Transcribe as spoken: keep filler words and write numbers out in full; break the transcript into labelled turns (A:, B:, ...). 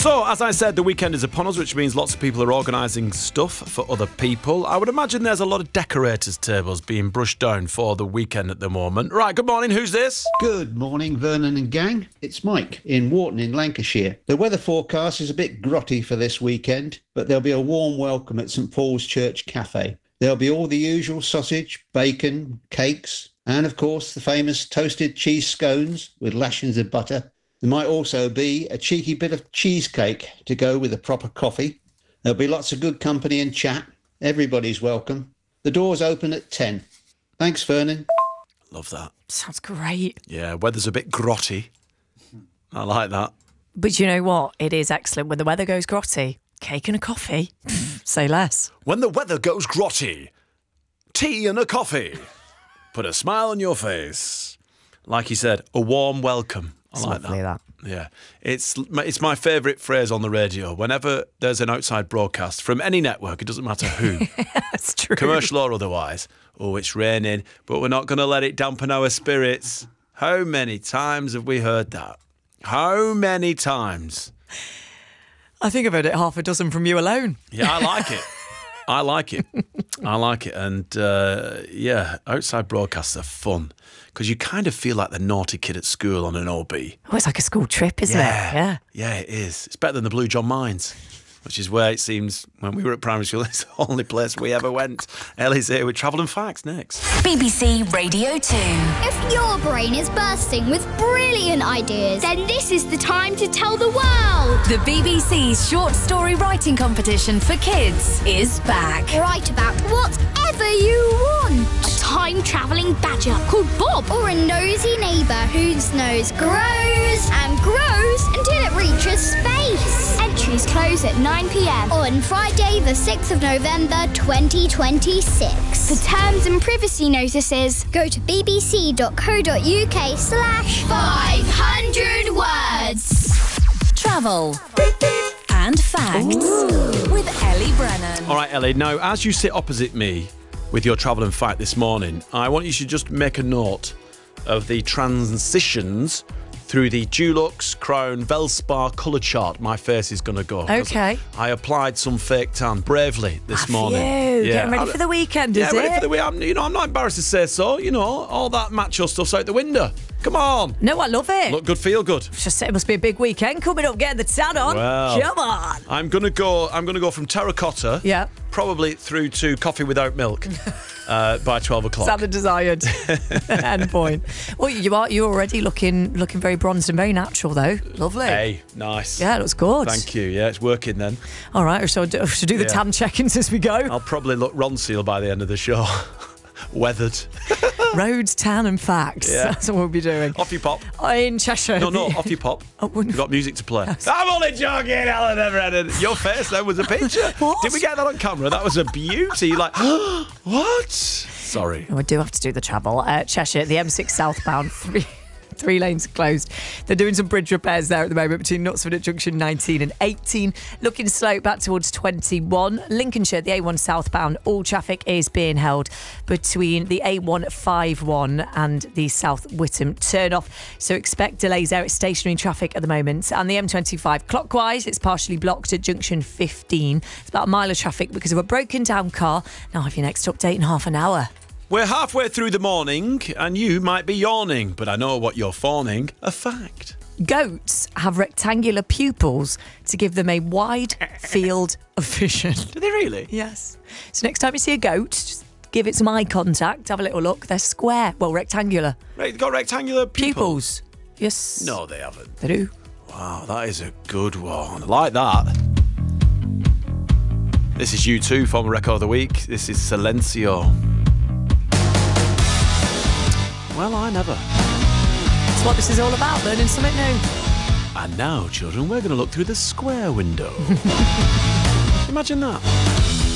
A: So, as I said, the weekend is upon us, which means lots of people are organising stuff for other people. I would imagine there's a lot of decorators' tables being brushed down for the weekend at the moment. Right, good morning, who's this?
B: Good morning, Vernon and gang. It's Mike in Wharton in Lancashire. The weather forecast is a bit grotty for this weekend, but there'll be a warm welcome at St Paul's Church Cafe. There'll be all the usual sausage, bacon, cakes, and of course the famous toasted cheese scones with lashings of butter. There might also be a cheeky bit of cheesecake to go with a proper coffee. There'll be lots of good company and chat. Everybody's welcome. The doors open at ten. Thanks, Vernon.
A: Love that.
C: Sounds great.
A: Yeah, weather's a bit grotty. I like that.
C: But you know what? It is excellent. When the weather goes grotty, cake and a coffee. Say less.
A: When the weather goes grotty, tea and a coffee. Put a smile on your face. Like you said, a warm welcome. I like that.
C: that.
A: Yeah. It's it's my favourite phrase on the radio. Whenever there's an outside broadcast from any network, it doesn't matter who.
C: That's true.
A: Commercial or otherwise. Oh, it's raining, but we're not going to let it dampen our spirits. How many times have we heard that? How many times?
C: I think I've heard it half a dozen from you alone.
A: Yeah, I like it. I like it. I like it. And uh, yeah, outside broadcasts are fun because you kind of feel like the naughty kid at school on an O B.
C: Oh, it's like a school trip, isn't
A: yeah.
C: it? Yeah.
A: Yeah, it is. It's better than the Blue John Mines, which is where it seems when we were at primary school, it's the only place we ever went. Ellie's here with Travel and Facts next.
D: B B C Radio two.
E: If your brain is bursting with brilliant ideas, then this is the time to tell the world.
D: The B B C's short story writing competition for kids is back.
E: Write about whatever you want. A time-travelling badger called Bob, or a nosy neighbour whose nose grows and grows until it reaches space. Entries close at nine p.m. on Friday the sixth of November twenty twenty-six. For terms and privacy notices, go to bbc.co.uk slash 500 words.
D: Travel and Facts Ooh. With Ellie Brennan.
A: All right, Ellie, now as you sit opposite me with your Travel and Fact this morning, I want you to just make a note of the transitions through the Dulux Crown Velspar colour chart. My face is going to go.
C: Okay.
A: I applied some fake tan bravely this
C: Have
A: morning.
C: You?
A: Yeah.
C: Getting ready for the weekend,
A: yeah,
C: is
A: ready
C: it?
A: for the weekend. You know, I'm not embarrassed to say so. You know, all that macho stuff's out the window. Come on.
C: No, I love it.
A: Look good, feel good.
C: Just it must be a big weekend coming up. Getting the tan on.
A: Well,
C: come on.
A: I'm gonna go. I'm gonna go from terracotta.
C: Yeah.
A: Probably through to coffee without milk uh, by twelve o'clock.
C: Sounded desired. End point. Well, you are. You're already looking looking very bronzed and very natural, though. Lovely.
A: Hey, nice.
C: Yeah, it looks good.
A: Thank you. Yeah, it's working then.
C: All right, we should do, we should do the
A: Yeah.
C: tan check-ins as we go.
A: I'll probably look Ronseal by the end of the show. Weathered.
C: Roads, tan and facts.
A: Yeah.
C: That's what we'll be doing.
A: Off you pop.
C: In Cheshire.
A: No, no, off you pop.
C: Oh,
A: We've got music to play. I'm only joking, Ellen Everett. Your face then was a picture.
C: What?
A: Did we get that on camera? That was a beauty. Like, what? Sorry.
C: Oh, I do have to do the travel. Uh, Cheshire, the M six southbound, three three lanes are closed. They're doing some bridge repairs there at the moment between Knutsford at junction nineteen and eighteen. Looking slow back towards twenty-one. Lincolnshire, the A one southbound, all traffic is being held between the A one fifty-one and the South Witham turnoff. So expect delays there. It's stationary traffic at the moment. And the M twenty-five clockwise, it's partially blocked at junction fifteen. It's about a mile of traffic because of a broken down car. Now have your next update in half an hour.
A: We're halfway through the morning and you might be yawning, but I know what you're fawning. A fact.
C: Goats have rectangular pupils to give them a wide field of vision.
A: Do they really?
C: Yes. So next time you see a goat, just give it some eye contact, have a little look. They're square, well, rectangular.
A: Right, they've got rectangular pupils.
C: Pupils. Yes.
A: No, they haven't.
C: They do.
A: Wow, that is a good one. I like that. This is U two, former record of the week. This is Silencio. Well, I never.
C: That's what this is all about, learning something new.
A: And now, children, we're going to look through the square window. Imagine that.